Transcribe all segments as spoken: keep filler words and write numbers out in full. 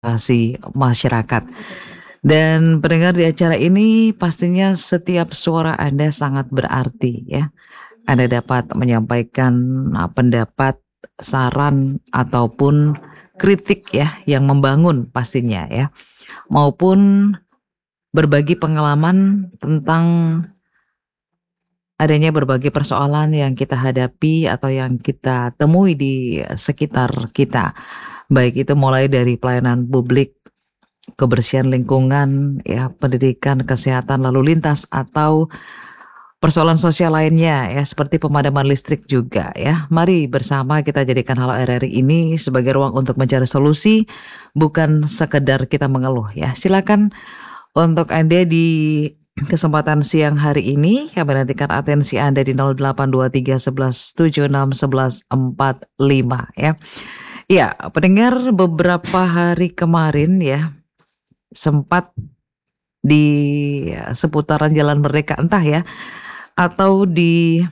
Asi masyarakat. Dan pendengar di acara ini pastinya setiap suara Anda sangat berarti ya. Anda dapat menyampaikan uh, pendapat, saran ataupun kritik ya yang membangun pastinya ya. Maupun berbagi pengalaman tentang adanya berbagai persoalan yang kita hadapi atau yang kita temui di sekitar kita. Baik itu mulai dari pelayanan publik, kebersihan lingkungan, ya, pendidikan, kesehatan, lalu lintas, atau persoalan sosial lainnya ya seperti pemadaman listrik juga ya. Mari bersama kita jadikan Halo R R I ini sebagai ruang untuk mencari solusi, bukan sekedar kita mengeluh ya. Silakan untuk Anda di kesempatan siang hari ini kami nantikan atensi Anda di nol delapan dua tiga satu satu tujuh enam satu satu empat lima ya. Ya, pendengar beberapa hari kemarin ya sempat di seputaran Jalan Merdeka entah ya atau di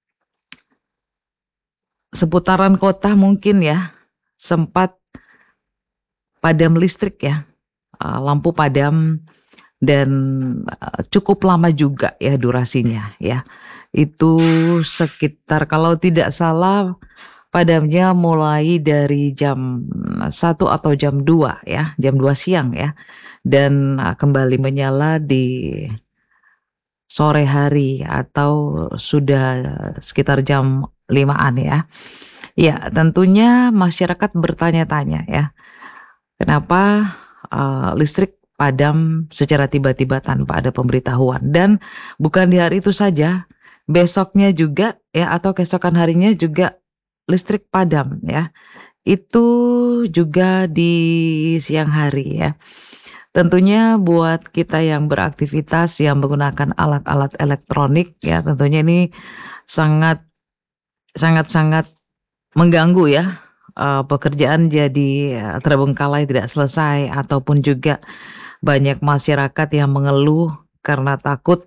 seputaran kota mungkin ya sempat padam listrik ya, lampu padam dan cukup lama juga ya durasinya ya. Itu sekitar kalau tidak salah padamnya mulai dari jam satu atau jam dua ya, jam dua siang ya. Dan kembali menyala di sore hari atau sudah sekitar jam limaan ya. Ya, tentunya masyarakat bertanya-tanya ya. Kenapa uh, listrik padam secara tiba-tiba tanpa ada pemberitahuan, dan bukan di hari itu saja, besoknya juga ya atau keesokan harinya juga listrik padam ya. Itu juga di siang hari ya. Tentunya buat kita yang beraktivitas yang menggunakan alat-alat elektronik ya tentunya ini sangat sangat sangat mengganggu ya. Uh, pekerjaan jadi terbengkalai tidak selesai ataupun juga banyak masyarakat yang mengeluh karena takut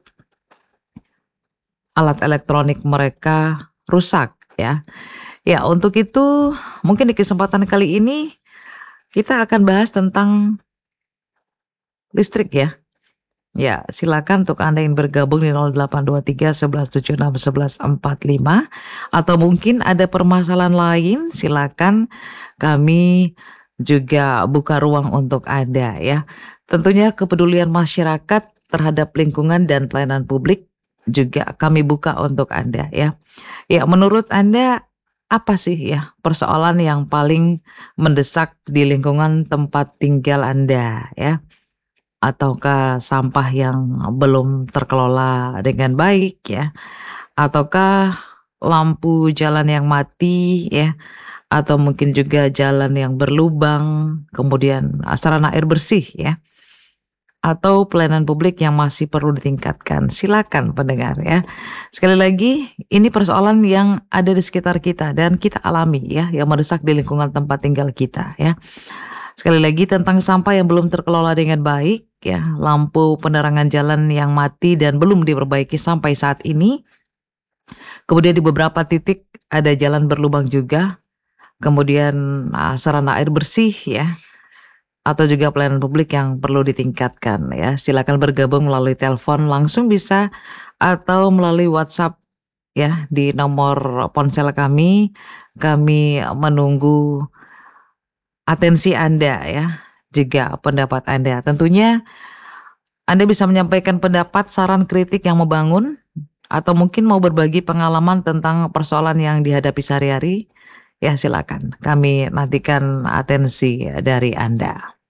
alat elektronik mereka rusak ya. Ya, untuk itu mungkin di kesempatan kali ini kita akan bahas tentang listrik ya. Ya, silakan untuk Anda yang bergabung di nol delapan dua tiga satu satu tujuh enam satu satu empat lima atau mungkin ada permasalahan lain, silakan kami juga buka ruang untuk Anda ya. Tentunya kepedulian masyarakat terhadap lingkungan dan pelayanan publik juga kami buka untuk Anda ya. Ya, menurut Anda apa sih ya persoalan yang paling mendesak di lingkungan tempat tinggal Anda ya? Ataukah sampah yang belum terkelola dengan baik ya? Ataukah lampu jalan yang mati ya? Atau mungkin juga jalan yang berlubang, kemudian sarana air bersih ya? Atau pelayanan publik yang masih perlu ditingkatkan. Silakan pendengar ya. Sekali lagi, ini persoalan yang ada di sekitar kita dan kita alami ya, yang mendesak di lingkungan tempat tinggal kita ya. Sekali lagi tentang sampah yang belum terkelola dengan baik ya, lampu penerangan jalan yang mati dan belum diperbaiki sampai saat ini. Kemudian di beberapa titik ada jalan berlubang juga. Kemudian uh, sarana air bersih ya, atau juga pelayanan publik yang perlu ditingkatkan ya. Silakan bergabung melalui telepon langsung bisa atau melalui WhatsApp ya di nomor ponsel kami. Kami menunggu atensi Anda ya, juga pendapat Anda. Tentunya Anda bisa menyampaikan pendapat, saran, kritik yang membangun, atau mungkin mau berbagi pengalaman tentang persoalan yang dihadapi sehari-hari. Ya silakan, kami nantikan atensi dari Anda.